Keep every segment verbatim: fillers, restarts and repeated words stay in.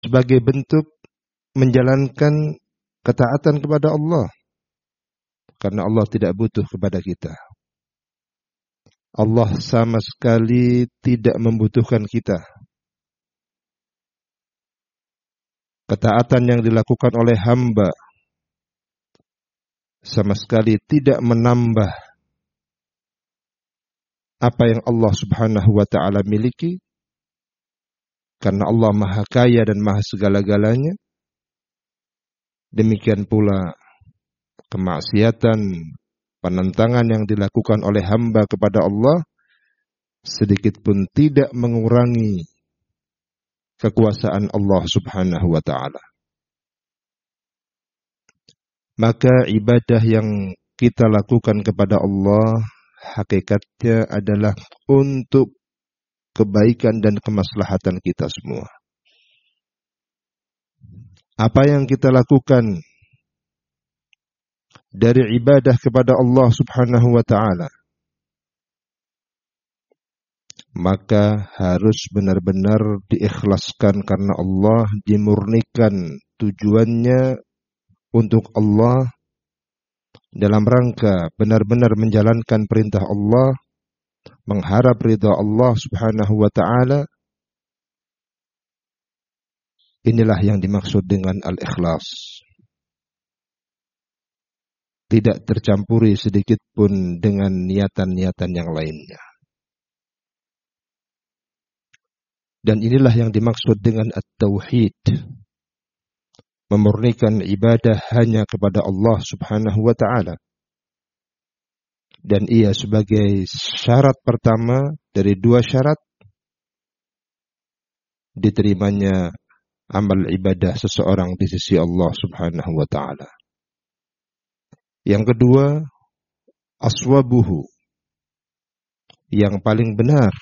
sebagai bentuk menjalankan ketaatan kepada Allah. Karena Allah tidak butuh kepada kita. Allah sama sekali tidak membutuhkan kita. Ketaatan yang dilakukan oleh hamba sama sekali tidak menambah apa yang Allah Subhanahu wa ta'ala miliki. Karena Allah Maha Kaya dan Maha segala-galanya. Demikian pula kemaksiatan, penentangan yang dilakukan oleh hamba kepada Allah sedikit pun tidak mengurangi kekuasaan Allah Subhanahu wa ta'ala. Maka ibadah yang kita lakukan kepada Allah hakikatnya adalah untuk kebaikan dan kemaslahatan kita semua. Apa yang kita lakukan dari ibadah kepada Allah Subhanahu wa ta'ala, maka harus benar-benar diikhlaskan karena Allah, dimurnikan tujuannya untuk Allah dalam rangka benar-benar menjalankan perintah Allah, mengharap ridha Allah Subhanahu wa ta'ala. Inilah yang dimaksud dengan al-ikhlas. Tidak tercampuri sedikit pun dengan niatan-niatan yang lainnya. Dan inilah yang dimaksud dengan at-tauhid. Memurnikan ibadah hanya kepada Allah Subhanahu wa ta'ala. Dan ia sebagai syarat pertama dari dua syarat diterimanya amal ibadah seseorang di sisi Allah Subhanahu wa ta'ala. Yang kedua, aswabuhu, yang paling benar.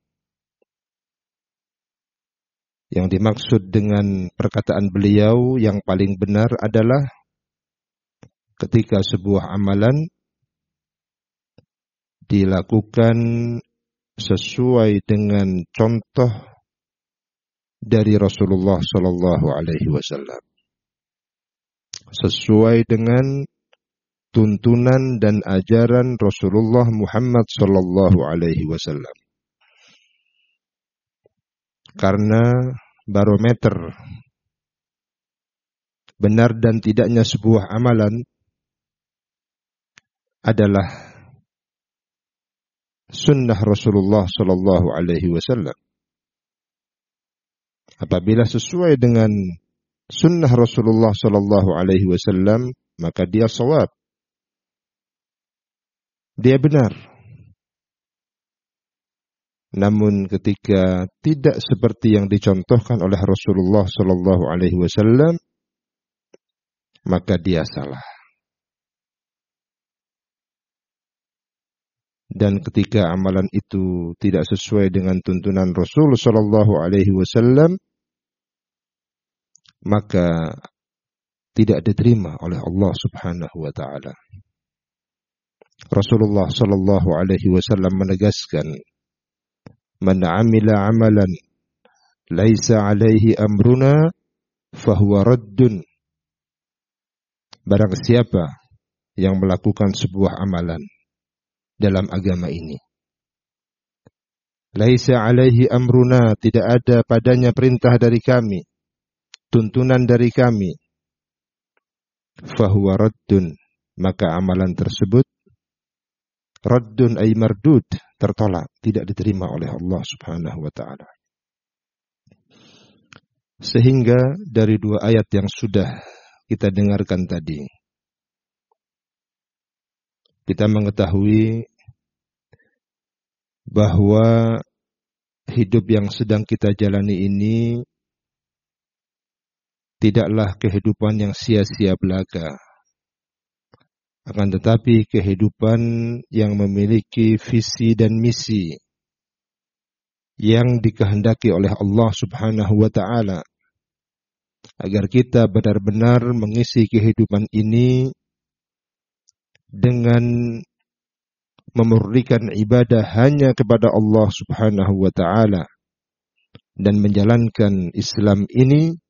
Yang dimaksud dengan perkataan beliau yang paling benar adalah ketika sebuah amalan dilakukan sesuai dengan contoh dari Rasulullah sallallahu alaihi wasallam, sesuai dengan tuntunan dan ajaran Rasulullah Muhammad sallallahu alaihi wasallam. Karena barometer benar dan tidaknya sebuah amalan adalah sunnah Rasulullah sallallahu alaihi wasallam. Apabila sesuai dengan sunnah Rasulullah sallallahu alaihi wasallam, maka dia shawab. Dia benar. Namun ketika tidak seperti yang dicontohkan oleh Rasulullah sallallahu alaihi wasallam, maka dia salah. Dan ketika amalan itu tidak sesuai dengan tuntunan Rasul sallallahu alaihi wasallam, maka tidak diterima oleh Allah Subhanahu wa ta'ala. Rasulullah sallallahu alaihi wasallam menegaskan, "Man 'amila 'amalan laisa 'alaihi amruna fahuwa raddun." Barang siapa yang melakukan sebuah amalan dalam agama ini, laisa 'alaihi amruna, tidak ada padanya perintah dari kami, tuntunan dari kami, fahuwa raddun, maka amalan tersebut raddun ay mardud, tertolak, tidak diterima oleh Allah Subhanahu wa ta'ala. Sehingga dari dua ayat yang sudah kita dengarkan tadi, kita mengetahui bahwa hidup yang sedang kita jalani ini tidaklah kehidupan yang sia-sia belaka, akan tetapi kehidupan yang memiliki visi dan misi yang dikehendaki oleh Allah Subhanahu wa ta'ala, agar kita benar-benar mengisi kehidupan ini dengan memurnikan ibadah hanya kepada Allah Subhanahu wa ta'ala dan menjalankan Islam ini